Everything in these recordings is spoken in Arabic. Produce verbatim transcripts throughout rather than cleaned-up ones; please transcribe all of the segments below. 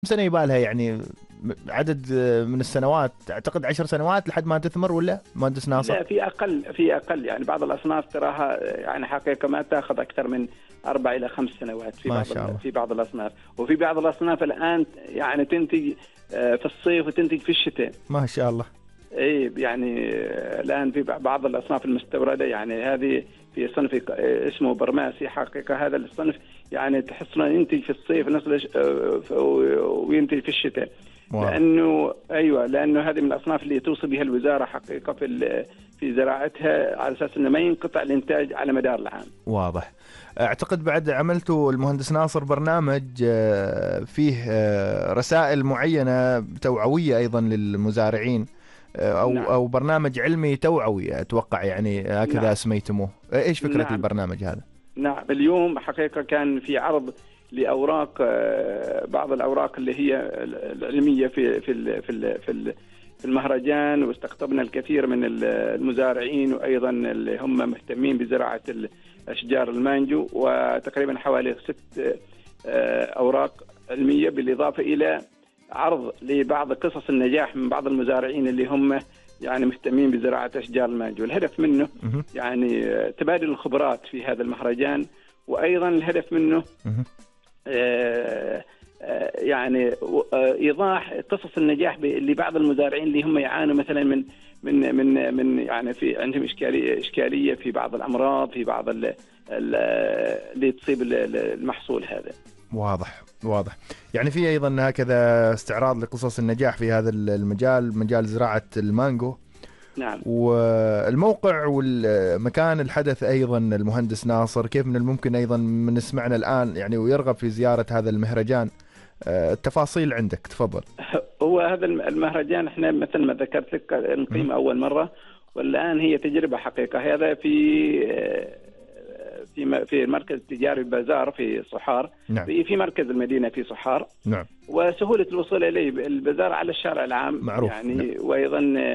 سنة يبالها يعني عدد من السنوات؟ أعتقد عشر سنوات لحد ما تثمر، ولا مهندس ناصر؟ لا، في أقل في أقل يعني بعض الأصناف تراها يعني حقيقة ما تأخذ أكثر من أربع إلى خمس سنوات في ما بعض شاء الله. في بعض الأصناف، وفي بعض الأصناف الآن يعني تنتج في الصيف وتنتج في الشتاء. ما شاء الله. اي يعني الآن في بعض الأصناف المستوردة، يعني هذه في صنف اسمه برماسي، حقيقة هذا الصنف يعني تحس انه ينتج في الصيف نفس وينتج في الشتاء. واو. لأنه أيوة لأنه هذه من الأصناف اللي توصي بها الوزارة حقيقة في في زراعتها، على أساس أنه ما ينقطع الإنتاج على مدار العام. واضح. أعتقد بعد عملتوا المهندس ناصر برنامج فيه رسائل معينة توعوية أيضا للمزارعين، أو نعم. أو برنامج علمي توعوي أتوقع، يعني هكذا نعم. سميتموه. إيش فكرة نعم. البرنامج هذا؟ نعم، اليوم حقيقة كان في عرض لأوراق، بعض الأوراق اللي هي العلمية في في في في المهرجان، واستقطبنا الكثير من المزارعين وأيضا اللي هم مهتمين بزراعة أشجار المانجو، وتقريبا حوالي ست أوراق علمية، بالإضافة إلى عرض لبعض قصص النجاح من بعض المزارعين اللي هم يعني مهتمين بزراعة أشجار المانجو. الهدف منه يعني تبادل الخبرات في هذا المهرجان، وأيضا الهدف منه آه آه يعني آه إيضاح قصص النجاح لبعض المزارعين اللي هم يعانوا مثلا من من من من يعني في عندهم إشكالية إشكالية في بعض الأمراض، في بعض اللي تصيب المحصول هذا. واضح واضح. يعني في أيضا هكذا استعراض لقصص النجاح في هذا المجال، مجال زراعة المانجو. نعم. والموقع والمكان الحدث أيضا المهندس ناصر، كيف من الممكن أيضا من نسمعنا الآن يعني ويرغب في زيارة هذا المهرجان؟ التفاصيل عندك، تفضل. هو هذا المهرجان احنا مثل ما ذكرت لك نقيم أول مرة، والآن هي تجربة حقيقة. هذا في في في المركز التجاري بازار في صحار. نعم. في في مركز المدينة في صحار. نعم. وسهولة الوصول إليه، البازار على الشارع العام معروف. يعني. نعم. وأيضا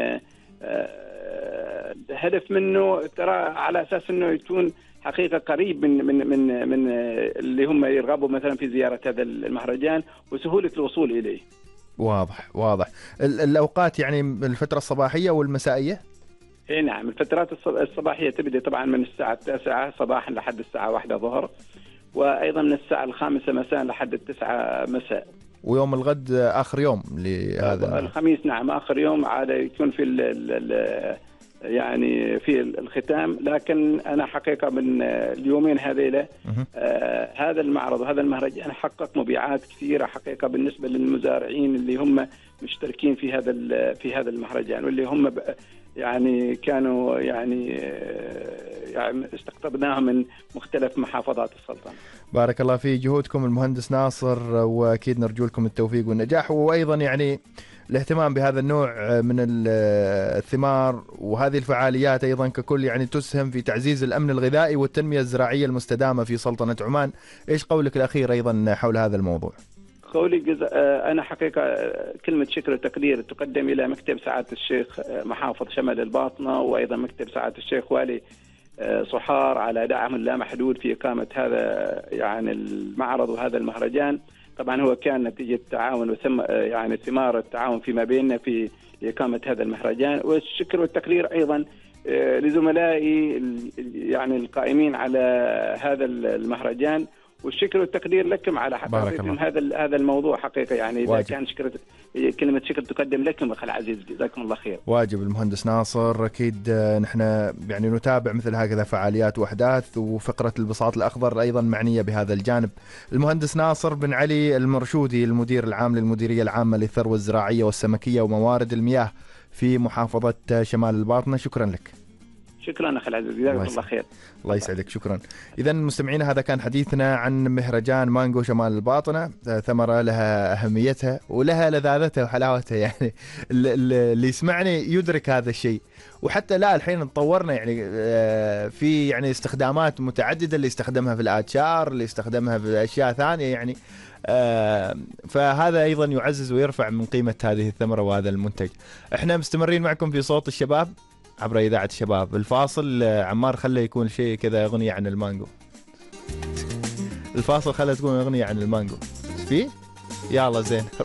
هدف منه ترى على أساس أنه يكون حقيقة قريب من من من من اللي هم يرغبوا مثلا في زيارة هذا المهرجان، وسهولة الوصول إليه. واضح واضح. الأوقات يعني الفترة الصباحية والمسائية؟ اي نعم، الفترات الصباحية تبدأ طبعا من الساعة التاسعة صباحا لحد الساعة واحدة ظهر، وأيضا من الساعة الخامسة مساء لحد التسعة مساء. ويوم الغد آخر يوم لهذا الخميس. نعم، آخر يوم عادة يكون في ال ال يعني في الختام. لكن أنا حقيقة من اليومين هذيلا آه هذا المعرض وهذا المهرجان حقق مبيعات كثيرة حقيقة بالنسبة للمزارعين اللي هم مشتركين في هذا في هذا المهرجان، واللي هم يعني كانوا يعني, يعني استقطبناهم من مختلف محافظات السلطنة. بارك الله في جهودكم المهندس ناصر، وأكيد نرجو لكم التوفيق والنجاح، وأيضا يعني الاهتمام بهذا النوع من الثمار وهذه الفعاليات أيضا ككل يعني تسهم في تعزيز الأمن الغذائي والتنمية الزراعية المستدامة في سلطنة عمان. إيش قولك الأخير أيضا حول هذا الموضوع؟ قولي جز... أنا حقيقة كلمة شكر وتقدير تقدم إلى مكتب سعادة الشيخ محافظ شمال الباطنة، وأيضا مكتب سعادة الشيخ والي صحار على دعم لا محدود في إقامة هذا يعني المعرض وهذا المهرجان. طبعا هو كان نتيجة تعاون وثم يعني ثمار التعاون فيما بيننا في إقامة هذا المهرجان. والشكر والتقدير أيضا لزملائي يعني القائمين على هذا المهرجان، والشكر والتقدير لكم على حقيقة هذا هذا الموضوع حقيقة. يعني إذا واجب. كان شكر كلمة شكر تقدم لكم أخي العزيز، جزاكم الله خير. واجب المهندس ناصر. أكيد نحن يعني نتابع مثل هكذا فعاليات وأحداث، وفقرة البساط الأخضر أيضا معنية بهذا الجانب. المهندس ناصر بن علي المرشودي، المدير العام للمديرية العامة للثروة الزراعية والسمكية وموارد المياه في محافظة شمال الباطنة، شكرا لك. شكرا أخي العزيز، جزاكم الله خير. الله يسعدك، شكرا. إذا مستمعينا هذا كان حديثنا عن مهرجان مانجو شمال الباطنة، ثمرة لها أهميتها ولها لذاذتها وحلاوتها، يعني اللي يسمعني يدرك هذا الشيء. وحتى لا الحين تطورنا يعني في يعني استخدامات متعددة، اللي يستخدمها في الآتشار، اللي يستخدمها في أشياء ثانية يعني. فهذا أيضا يعزز ويرفع من قيمة هذه الثمرة وهذا المنتج. احنا مستمرين معكم في صوت الشباب عبر إذاعة الشباب. الفاصل عمار خليه يكون شيء كذا أغنية عن المانجو. الفاصل خليه تكون أغنية عن المانجو. في يلا زين.